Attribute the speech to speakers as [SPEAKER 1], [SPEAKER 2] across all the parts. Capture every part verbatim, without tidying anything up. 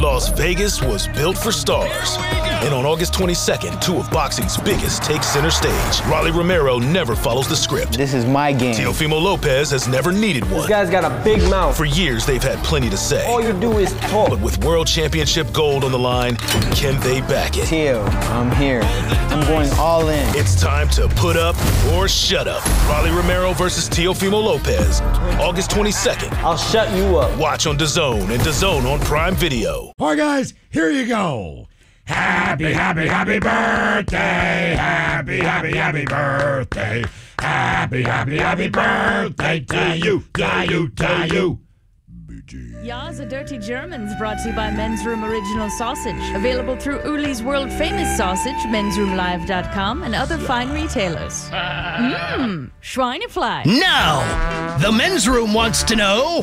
[SPEAKER 1] Las Vegas was built for stars. And on August twenty-second, two of boxing's biggest take center stage. Rolly Romero never follows the script.
[SPEAKER 2] This is my game.
[SPEAKER 1] Teofimo Lopez has never needed one.
[SPEAKER 2] This guy's got a big mouth.
[SPEAKER 1] For years, they've had plenty to say.
[SPEAKER 2] All you do is talk.
[SPEAKER 1] But with World Championship gold on the line, can they back it?
[SPEAKER 2] Teo, I'm here. I'm going all in.
[SPEAKER 1] It's time to put up or shut up. Rolly Romero versus Teofimo Lopez, August twenty-second.
[SPEAKER 2] I'll shut you up.
[SPEAKER 1] Watch on DAZN and DAZN on Prime Video.
[SPEAKER 3] All right, guys, here you go. Happy, happy, happy birthday. Happy, happy, happy birthday. Happy, happy, happy birthday to you, to you, to you.
[SPEAKER 4] Ya's a Dirty Germans brought to you by Men's Room Original Sausage. Available through Uli's world famous sausage, mens room live dot com, and other fine retailers. Mmm, Schweinefly.
[SPEAKER 5] Now, the Men's Room wants to know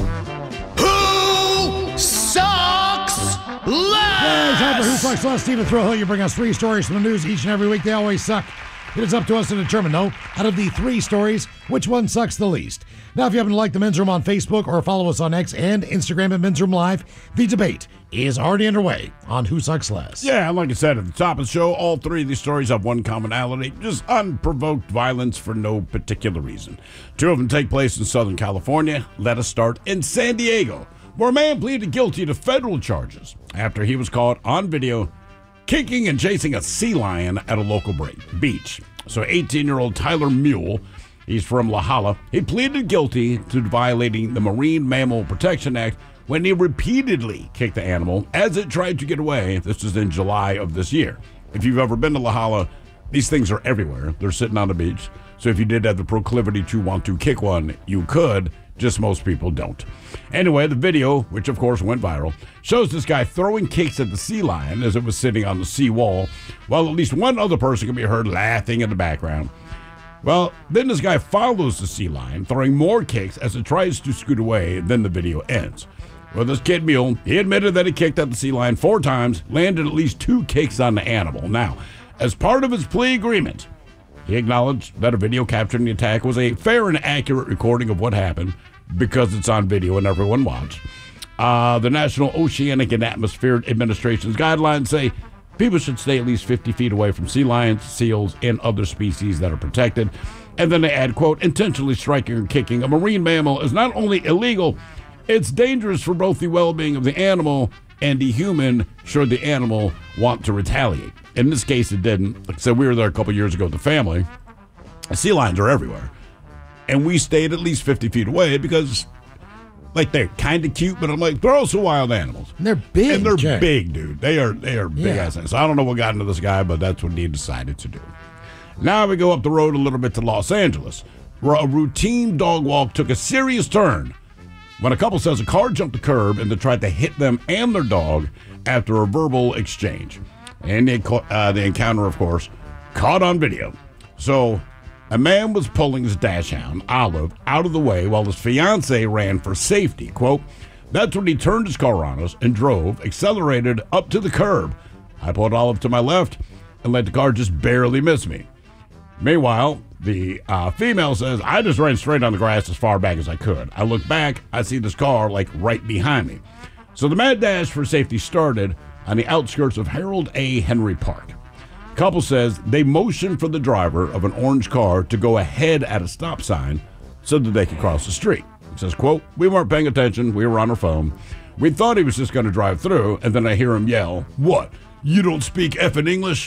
[SPEAKER 5] who sucks less?
[SPEAKER 3] Yeah, it's time for Who Sucks Less. Stephen Thrill, you bring us three stories from the news each and every week. They always suck. It is up to us to determine, though, out of the three stories, which one sucks the least. Now, if you haven't liked the Men's Room on Facebook or follow us on X and Instagram at Men's Room Live, the debate is already underway on Who Sucks Less.
[SPEAKER 6] Yeah, like I said at the top of the show, all three of these stories have one commonality, just unprovoked violence for no particular reason. Two of them take place in Southern California. Let us start in San Diego, where a man pleaded guilty to federal charges after he was caught on video kicking and chasing a sea lion at a local beach. So eighteen-year-old Tyler Mule, he's from La Jolla, he pleaded guilty to violating the Marine Mammal Protection Act when he repeatedly kicked the animal as it tried to get away. This was in July of this year. If you've ever been to La Jolla, these things are everywhere. They're sitting on the beach. So if you did have the proclivity to want to kick one, you could. Just most people don't. Anyway, the video, which of course went viral, shows this guy throwing kicks at the sea lion as it was sitting on the sea wall, while at least one other person can be heard laughing in the background. Well, then this guy follows the sea lion, throwing more kicks as it tries to scoot away, and then the video ends. Well, this kid Mule, he admitted that he kicked at the sea lion four times, landed at least two kicks on the animal. Now, as part of his plea agreement, he acknowledged that a video capturing the attack was a fair and accurate recording of what happened because it's on video and everyone watched. Uh, the National Oceanic and Atmospheric Administration's guidelines say people should stay at least fifty feet away from sea lions, seals, and other species that are protected. And then they add, quote, intentionally striking or kicking a marine mammal is not only illegal, it's dangerous for both the well-being of the animal and the human should the animal want to retaliate. In this case, it didn't. Like I said, we were there a couple years ago with the family. Sea lions are everywhere. And we stayed at least fifty feet away because, like, they're kind of cute, but I'm like, they're also wild animals.
[SPEAKER 3] And they're big.
[SPEAKER 6] And they're
[SPEAKER 3] Jay.
[SPEAKER 6] big, dude. They are they are big
[SPEAKER 3] Yeah.
[SPEAKER 6] ass things. So I don't know what got into this guy, but that's what he decided to do. Now we go up the road a little bit to Los Angeles, where a routine dog walk took a serious turn when a couple says a car jumped the curb and they tried to hit them and their dog after a verbal exchange. And the, uh, the encounter, of course, caught on video. So a man was pulling his dachshund, Olive, out of the way while his fiancée ran for safety. Quote, that's when he turned his car on us and drove, accelerated up to the curb. I pulled Olive to my left and let the car just barely miss me. Meanwhile, the uh, female says, I just ran straight on the grass as far back as I could. I look back, I see this car like right behind me. So the mad dash for safety started on the outskirts of Harold A. Henry Park. Couple says they motioned for the driver of an orange car to go ahead at a stop sign so that they could cross the street. It says, quote, we weren't paying attention. We were on our phone. We thought he was just going to drive through, and then I hear him yell, what, you don't speak effing English?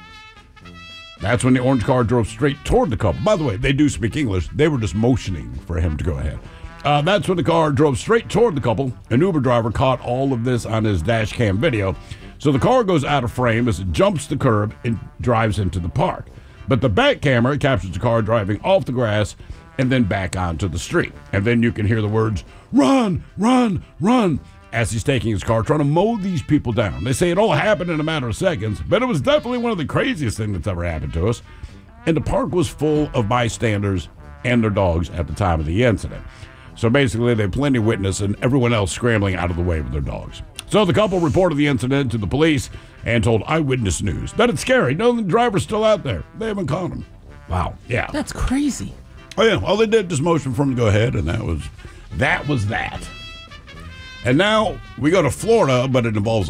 [SPEAKER 6] That's when the orange car drove straight toward the couple. By the way, they do speak English. They were just motioning for him to go ahead. Uh, that's when the car drove straight toward the couple. An Uber driver caught all of this on his dash cam video. So the car goes out of frame as it jumps the curb and drives into the park. But the back camera captures the car driving off the grass and then back onto the street. And then you can hear the words, run, run, run, as he's taking his car, trying to mow these people down. They say it all happened in a matter of seconds, but it was definitely one of the craziest things that's ever happened to us. And the park was full of bystanders and their dogs at the time of the incident. So basically, they had plenty of witness and everyone else scrambling out of the way with their dogs. So the couple reported the incident to the police and told Eyewitness News that it's scary. No, the driver's still out there. They haven't caught him. Wow. Yeah.
[SPEAKER 5] That's crazy.
[SPEAKER 6] Oh, yeah. All they did just motion for him to go ahead, and that was that was that. And now we go to Florida, but it involves